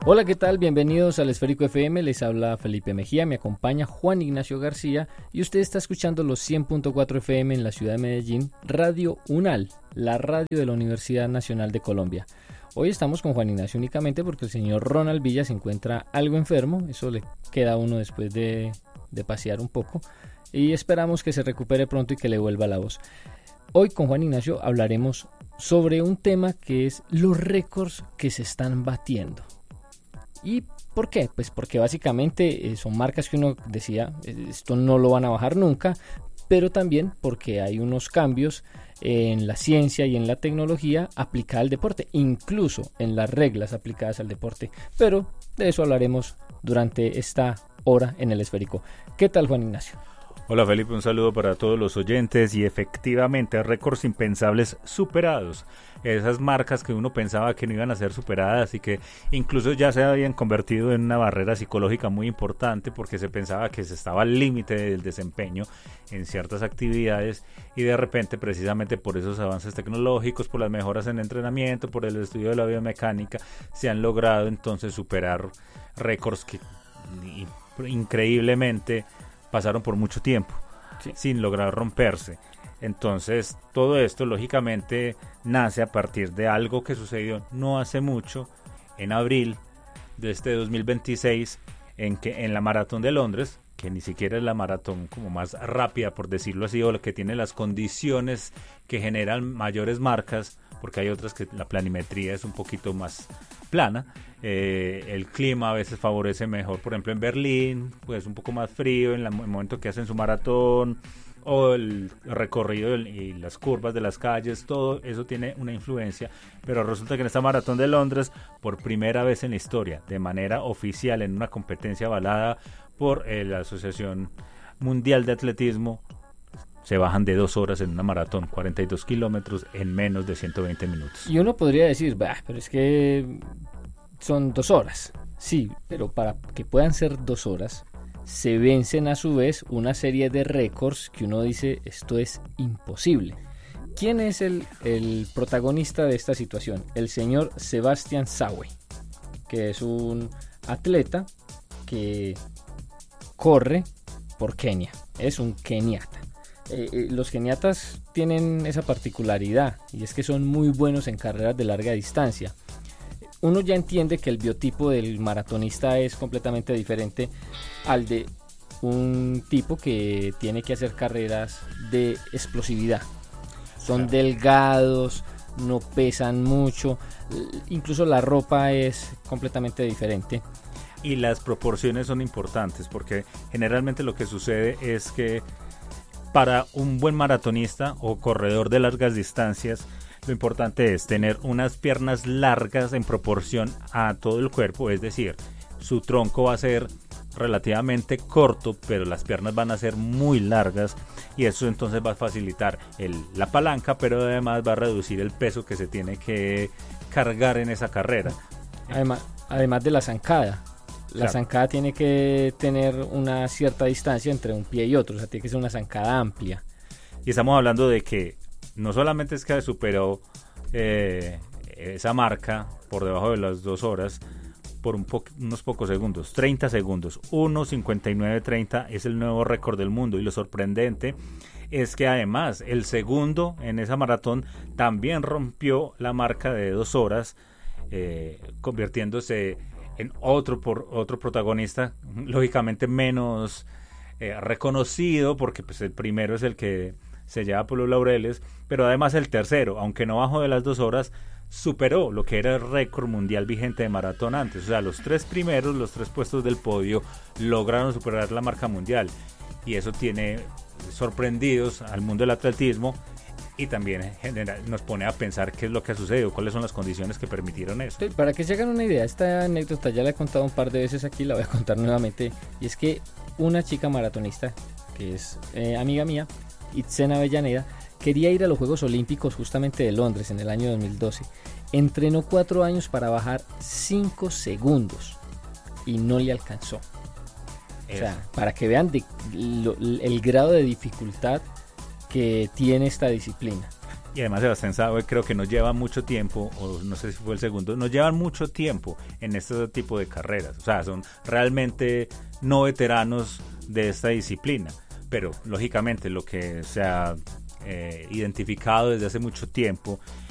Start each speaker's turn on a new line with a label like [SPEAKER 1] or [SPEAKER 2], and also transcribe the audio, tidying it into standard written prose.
[SPEAKER 1] Hola, ¿qué tal? Bienvenidos al Esférico FM, les habla Felipe Mejía, me acompaña Juan Ignacio García y usted está escuchando los 100.4 FM en la ciudad de Medellín, Radio UNAL, la radio de la Universidad Nacional de Colombia. Hoy estamos con Juan Ignacio únicamente porque el señor Ronald Villa se encuentra algo enfermo, eso le queda a uno después de pasear un poco y esperamos que se recupere pronto y que le vuelva la voz. Hoy con Juan Ignacio hablaremos sobre un tema que es los récords que se están batiendo. ¿Y por qué? Pues porque básicamente son marcas que uno decía, esto no lo van a bajar nunca, pero también porque hay unos cambios en la ciencia y en la tecnología aplicada al deporte, incluso en las reglas aplicadas al deporte. Pero de eso hablaremos durante esta hora en el Esférico. ¿Qué tal, Juan Ignacio?
[SPEAKER 2] Hola Felipe, un saludo para todos los oyentes y efectivamente récords impensables superados. Esas marcas que uno pensaba que no iban a ser superadas y que incluso ya se habían convertido en una barrera psicológica muy importante porque se pensaba que se estaba al límite del desempeño en ciertas actividades y de repente precisamente por esos avances tecnológicos, por las mejoras en entrenamiento, por el estudio de la biomecánica, se han logrado entonces superar récords que increíblemente pasaron por mucho tiempo sin lograr romperse. Entonces todo esto lógicamente nace a partir de algo que sucedió no hace mucho, en abril de este 2026, en la Maratón de Londres, que ni siquiera es la maratón como más rápida, por decirlo así, o la que tiene las condiciones que generan mayores marcas, porque hay otras que la planimetría es un poquito más plana. El clima a veces favorece mejor, por ejemplo en Berlín, pues un poco más frío en el momento que hacen su maratón, o el recorrido y las curvas de las calles, todo eso tiene una influencia, pero resulta que en esta Maratón de Londres, por primera vez en la historia, de manera oficial, en una competencia avalada por la Asociación Mundial de Atletismo, se bajan de 2 horas en una maratón, 42 kilómetros en menos de 120 minutos.
[SPEAKER 1] Y uno podría decir, pero es que son 2 horas. Sí, pero para que puedan ser 2 horas, se vencen a su vez una serie de récords que uno dice, esto es imposible. ¿Quién es el protagonista de esta situación? El señor Sebastian Sawe, que es un atleta que corre por Kenia, es un keniata. Los keniatas tienen esa particularidad y es que son muy buenos en carreras de larga distancia. Uno ya entiende que el biotipo del maratonista es completamente diferente al de un tipo que tiene que hacer carreras de explosividad. Son delgados, no pesan mucho, incluso la ropa es completamente diferente.
[SPEAKER 2] Y las proporciones son importantes porque generalmente lo que sucede es que para un buen maratonista o corredor de largas distancias, lo importante es tener unas piernas largas en proporción a todo el cuerpo, es decir, su tronco va a ser relativamente corto, pero las piernas van a ser muy largas y eso entonces va a facilitar la palanca, pero además va a reducir el peso que se tiene que cargar en esa carrera.
[SPEAKER 1] Además de la zancada. La zancada tiene que tener una cierta distancia entre un pie y otro, o sea, tiene que ser una zancada amplia.
[SPEAKER 2] Y estamos hablando de que no solamente es que superó esa marca por debajo de las 2 horas por unos pocos segundos, 30 segundos, 1:59:30 es el nuevo récord del mundo. Y lo sorprendente es que además el segundo en esa maratón también rompió la marca de 2 horas, convirtiéndose en otro protagonista, lógicamente menos reconocido, porque pues el primero es el que se lleva por los laureles, pero además el tercero, aunque no bajó de las 2 horas, superó lo que era el récord mundial vigente de maratón antes. O sea, los 3 primeros, los 3 puestos del podio lograron superar la marca mundial, y eso tiene sorprendidos al mundo del atletismo y también en general nos pone a pensar qué es lo que ha sucedido, cuáles son las condiciones que permitieron esto.
[SPEAKER 1] Sí, para que se hagan una idea, esta anécdota ya la he contado un par de veces aquí, la voy a contar nuevamente, y es que una chica maratonista que es amiga mía, Itzena Avellaneda, quería ir a los Juegos Olímpicos justamente de Londres en el año 2012. Entrenó 4 años para bajar 5 segundos y no le alcanzó. O sea, para que vean el grado de dificultad que tiene esta disciplina.
[SPEAKER 2] Y además Sebastián sabe, creo que nos lleva mucho tiempo, o no sé si fue el segundo, nos llevan mucho tiempo en este tipo de carreras. O sea, son realmente no veteranos de esta disciplina. Pero lógicamente lo que se ha identificado desde hace mucho tiempo